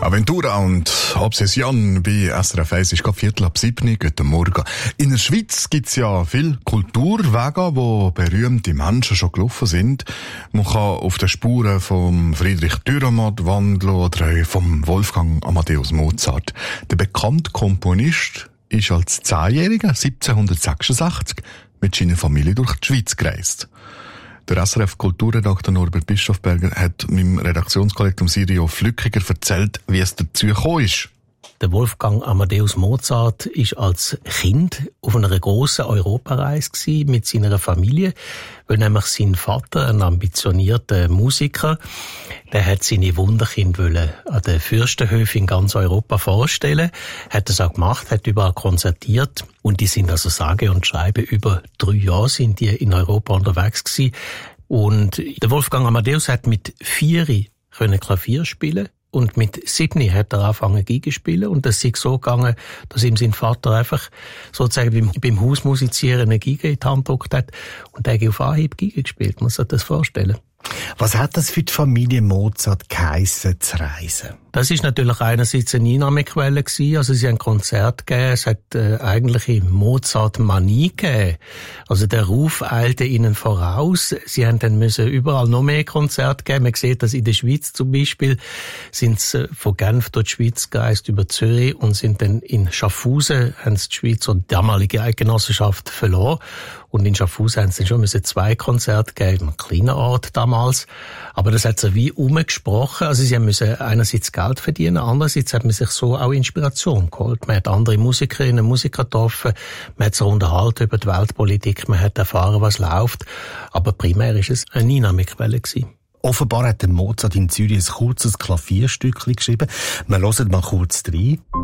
Aventura und Obsession bei SRF 1 ist gerade 6:15, guten Morgen. In der Schweiz gibt's ja viele Kulturwege, wo berühmte Menschen schon gelaufen sind. Man kann auf den Spuren vom Friedrich Dürrenmatt wandeln oder vom Wolfgang Amadeus Mozart. Der bekannte Komponist ist als 10-Jähriger 1766 mit seiner Familie durch die Schweiz gereist. Der SRF-Kulturredakteur Norbert Bischofberger hat meinem Redaktionskollegen Sirio Flückiger erzählt, wie es dazu gekommen ist. Der Wolfgang Amadeus Mozart ist als Kind auf einer grossen Europareise mit seiner Familie, weil nämlich sein Vater, ein ambitionierter Musiker, der hat seine Wunderkinder an den Fürstenhöfen in ganz Europa vorstellen, hat das auch gemacht, hat überall konzertiert und die sind also sage und schreibe über 3 Jahre sind die in Europa unterwegs gewesen. Und der Wolfgang Amadeus hat mit 4 können Klavier spielen. Und mit 7 hat er angefangen Geige zu spielen. Und das ist so gegangen, dass ihm sein Vater einfach sozusagen beim Hausmusizieren eine Geige in die Hand gedrückt hat. Und er hat auf Anhieb Geige gespielt, muss sich das vorstellen. Was hat das für die Familie Mozart geheissen, zu reisen? Das ist natürlich einerseits eine Einnahmequelle gewesen. Also sie haben Konzert gegeben. Es hat eigentliche Mozart-Manie gegeben. Also der Ruf eilte ihnen voraus. Sie haben dann müssen überall noch mehr Konzerte geben. Man sieht das in der Schweiz zum Beispiel. Sind sie von Genf durch die Schweiz gereist über Zürich und sind dann in Schaffhausen, haben sie die Schweiz und die damalige Eidgenossenschaft verloren. Und in Schaffhausen haben sie schon 2 Konzerte gegeben, ein kleiner Ort damals. Aber das hat sich wie umgesprochen. Also sie müssen einerseits Geld verdienen, andererseits hat man sich so auch Inspiration geholt. Man hat andere Musikerinnen und Musiker getroffen, man hat sich unterhalten über die Weltpolitik, man hat erfahren, was läuft. Aber primär ist es eine Einnahmequelle gewesen. Offenbar hat der Mozart in Zürich ein kurzes Klavierstückchen geschrieben. Wir hören mal kurz rein.